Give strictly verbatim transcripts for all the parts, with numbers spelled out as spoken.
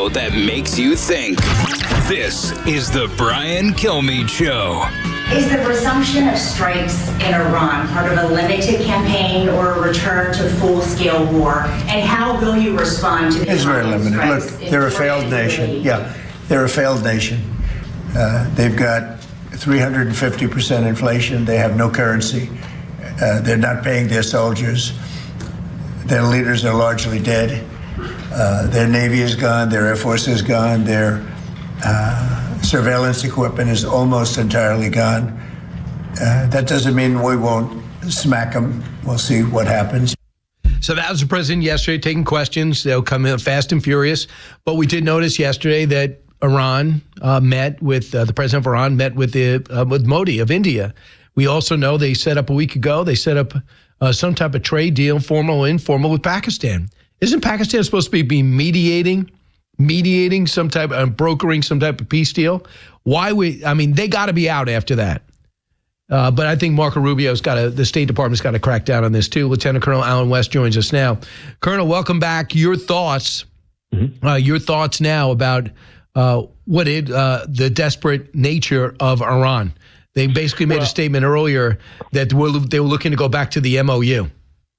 show that makes you think. This is the Brian Kilmeade Show. Is the resumption of strikes in Iran part of a limited campaign or a return to full-scale war? And how will you respond to the It's very limited. Look, they're a failed nation. Yeah, they're a failed nation. Uh, they've got three hundred fifty percent inflation. They have no currency. Uh, they're not paying their soldiers. Their leaders are largely dead. Uh, their Navy is gone. Their Air Force is gone. Their uh, surveillance equipment is almost entirely gone. Uh, that doesn't mean we won't smack them. We'll see what happens. So that was the president yesterday taking questions. They'll come in fast and furious. But we did notice yesterday that Iran uh, met with, uh, the president of Iran met with, the, uh, with Modi of India. We also know they set up a week ago, they set up uh, some type of trade deal, formal or informal, with Pakistan. Isn't Pakistan supposed to be, be mediating, mediating some type, uh, brokering some type of peace deal? Why we, I mean, they got to be out after that. Uh, but I think Marco Rubio's got to, the State Department's got to crack down on this too. Lieutenant Colonel Allen West joins us now. Colonel, welcome back. Your thoughts, mm-hmm. uh, your thoughts now about uh, what it, uh, the desperate nature of Iran. They basically made well, a statement earlier that they were, they were looking to go back to the M O U.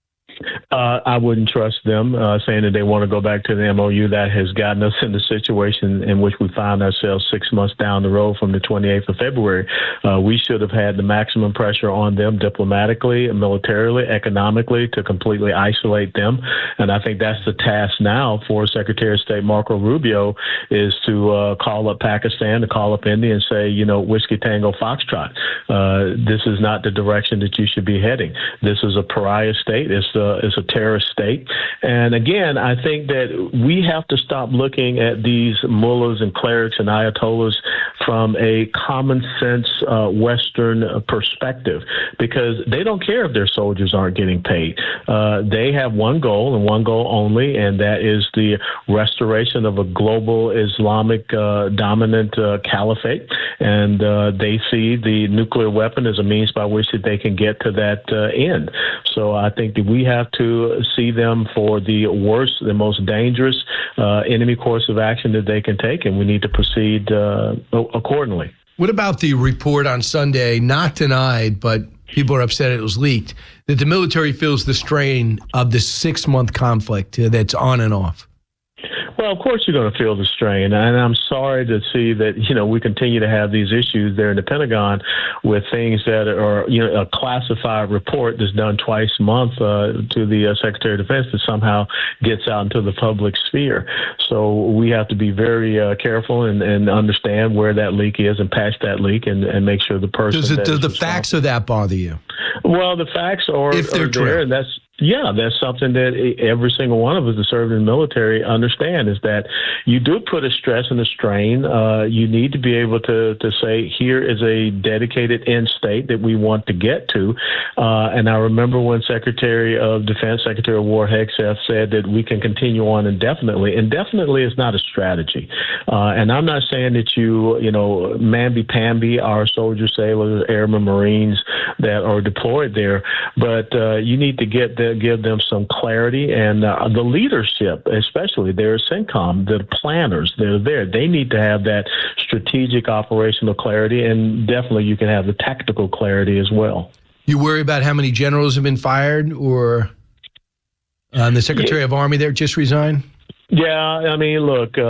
Uh, I wouldn't trust them uh, saying that they want to go back to the M O U. That has gotten us in the situation in which we found ourselves six months down the road from the twenty-eighth of February. Uh, we should have had the maximum pressure on them diplomatically, militarily, economically to completely isolate them. And I think that's the task now for Secretary of State Marco Rubio, is to uh, call up Pakistan, to call up India and say, you know, Whiskey Tango Foxtrot. Uh, this is not the direction that you should be heading. This is a pariah state. It's a, it's a terrorist state. And again, I think that we have to stop looking at these mullahs and clerics and ayatollahs from a common sense uh, Western perspective, because they don't care if their soldiers aren't getting paid. Uh, they have one goal and one goal only, and that is the restoration of a global Islamic uh, dominant uh, caliphate. And uh, they see the nuclear weapon as a means by which that they can get to that uh, end. So I think that we have to see them for the worst, the most dangerous uh, enemy course of action that they can take, and we need to proceed uh, accordingly. What about the report on Sunday, not denied, but people are upset it was leaked, that the military feels the strain of the six-month conflict that's on and off? Well, of course you're going to feel the strain, and I'm sorry to see that, you know, we continue to have these issues there in the Pentagon with things that are, you know, a classified report that's done twice a month uh, to the uh, Secretary of Defense that somehow gets out into the public sphere. So we have to be very uh, careful and, and understand where that leak is and patch that leak and, and make sure the person. Does, it, does the facts of that bother you? Well, the facts are, if they're are true. there, and that's. Yeah, that's something that every single one of us that served in the military understand, is that you do put a stress and a strain. Uh, you need to be able to, to say, here is a dedicated end state that we want to get to. Uh, and I remember when Secretary of Defense, Secretary of War Hegseth said that we can continue on indefinitely. Indefinitely is not a strategy. Uh, and I'm not saying that you, you know, mamby-pamby our soldiers, sailors, airmen, Marines that are deployed there, but uh, you need to get the give them some clarity, and uh, the leadership, especially their CENTCOM, the planners that are there, they need to have that strategic operational clarity, and definitely you can have the tactical clarity as well. You worry about how many generals have been fired, or uh, the Secretary yeah. of Army there just resigned? Yeah, I mean, look, uh,